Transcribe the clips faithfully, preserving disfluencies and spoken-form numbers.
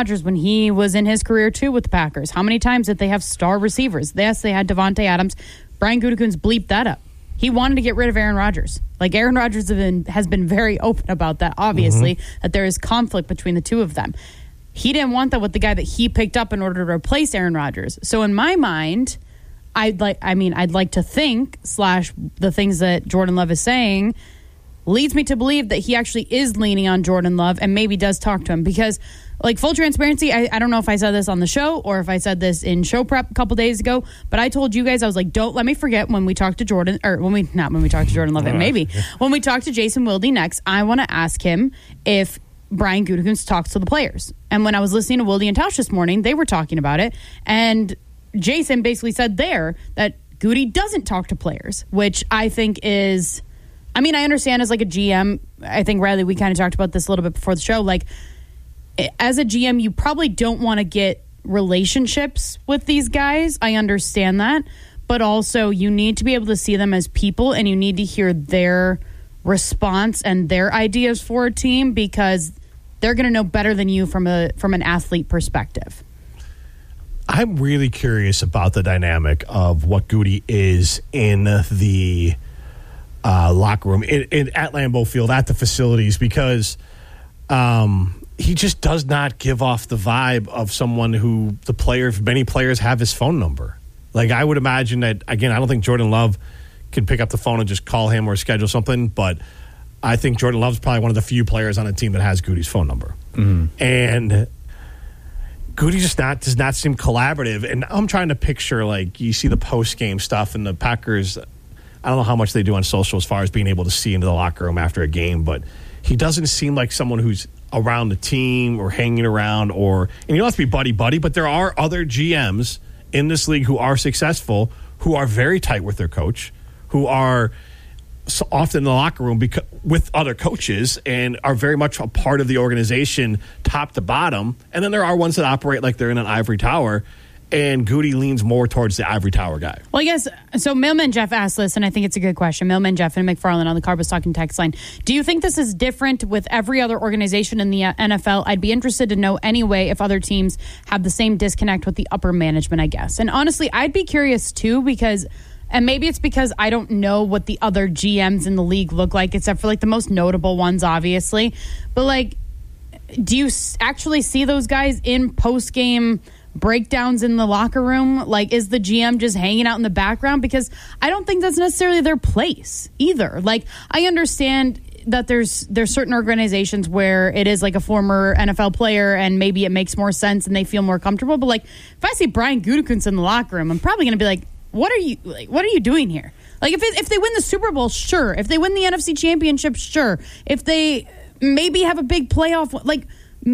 Rodgers when he was in his career too with the Packers. How many times did they have star receivers? Yes, they had Devontae Adams. Brian Gutekunst bleeped that up. He wanted to get rid of Aaron Rodgers. Like, Aaron Rodgers have been, has been very open about that, obviously, mm-hmm. that there is conflict between the two of them. He didn't want that with the guy that he picked up in order to replace Aaron Rodgers. So in my mind, I'd like, I mean, I'd like to think, slash the things that Jordan Love is saying, leads me to believe that he actually is leaning on Jordan Love and maybe does talk to him. Because, like, full transparency, I, I don't know if I said this on the show or if I said this in show prep a couple days ago, but I told you guys, I was like, don't let me forget when we talk to Jordan, or when we, not when we talk to Jordan Love, maybe, when we talk to Jason Wilde next, I want to ask him if Brian Gutekunst talks to the players. And when I was listening to Wilde and Tausch this morning, they were talking about it, and Jason basically said there that Goody doesn't talk to players, which I think is... I mean, I understand as like a G M, I think, Riley, we kind of talked about this a little bit before the show. Like, as a G M, you probably don't want to get relationships with these guys. I understand that. But also, you need to be able to see them as people, and you need to hear their response and their ideas for a team, because they're going to know better than you from a from an athlete perspective. I'm really curious about the dynamic of what Goody is in the... Uh, locker room in, in at Lambeau Field, at the facilities, because um, he just does not give off the vibe of someone who the players, many players have his phone number. Like, I would imagine that, again, I don't think Jordan Love could pick up the phone and just call him or schedule something, but I think Jordan Love's probably one of the few players on a team that has Goody's phone number. Mm-hmm. And Goody just not does not seem collaborative. And I'm trying to picture, like, you see the post-game stuff and the Packers... I don't know how much they do on social as far as being able to see into the locker room after a game, but he doesn't seem like someone who's around the team or hanging around, or, and you don't have to be buddy-buddy, but there are other G Ms in this league who are successful, who are very tight with their coach, who are so often in the locker room because, with other coaches, and are very much a part of the organization top to bottom. And then there are ones that operate like they're in an ivory tower. And Goody leans more towards the ivory tower guy. Well, I guess, so Mailman Jeff asked this, and I think it's a good question. Mailman Jeff and McFarland on the Carbus Talking text line. Do you think this is different with every other organization in the N F L? I'd be interested to know anyway if other teams have the same disconnect with the upper management, I guess. And honestly, I'd be curious too, because, and maybe it's because I don't know what the other G Ms in the league look like, except for like the most notable ones, obviously. But like, do you actually see those guys in post-game breakdowns in the locker room? Like, is the G M just hanging out in the background? Because I don't think that's necessarily their place either. Like, I understand that there's there's certain organizations where it is like a former N F L player and maybe it makes more sense and they feel more comfortable. But like, if I see Brian Gutekunst in the locker room, I'm probably going to be like, what are you like, what are you doing here? Like, if it, if they win the Super Bowl, sure. If they win the N F C Championship, sure. If they maybe have a big playoff, like,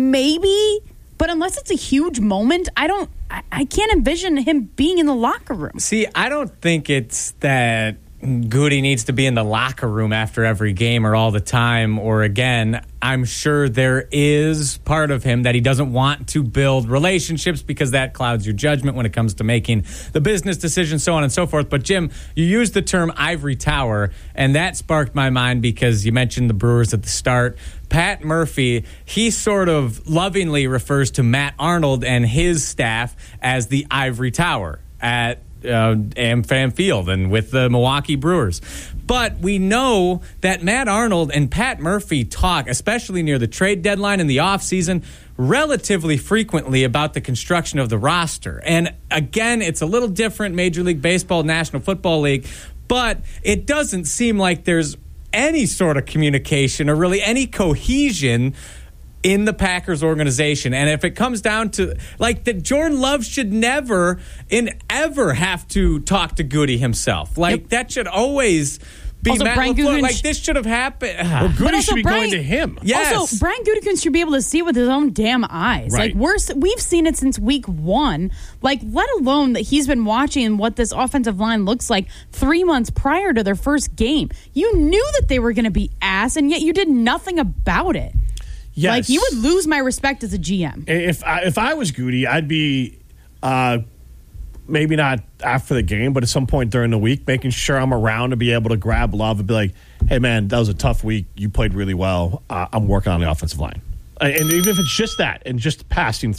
maybe. But unless it's a huge moment, I don't, I, I can't envision him being in the locker room. See, I don't think it's that Goody needs to be in the locker room after every game or all the time. Or again, I'm sure there is part of him that he doesn't want to build relationships because that clouds your judgment when it comes to making the business decisions, so on and so forth. But Jim, you used the term ivory tower, and that sparked my mind because you mentioned the Brewers at the start. Pat Murphy, he sort of lovingly refers to Matt Arnold and his staff as the ivory tower at uh, AmFam Field and with the Milwaukee Brewers. But we know that Matt Arnold and Pat Murphy talk, especially near the trade deadline in the offseason, relatively frequently about the construction of the roster. And again, it's a little different, Major League Baseball, National Football League, but it doesn't seem like there's any sort of communication or really any cohesion in the Packers organization. And if it comes down to, like, that Jordan Love should never in ever have to talk to Goody himself. Like, yep. That should always be also, Matt Brian LaFleur. Gutekunst, like, this should have happened. Well, Goody should be Brian, going to him. Yes. Also, Brian Gutekunst should be able to see with his own damn eyes. Right. Like, we're, we've seen it since week one. Like, let alone that he's been watching what this offensive line looks like three months prior to their first game. You knew that they were going to be ass, and yet you did nothing about it. Yes. Like, you would lose my respect as a G M. If I, if I was Goody, I'd be uh, maybe not after the game, but at some point during the week, making sure I'm around to be able to grab Love and be like, hey, man, that was a tough week. You played really well. Uh, I'm working on the offensive line. And even if it's just that and just passing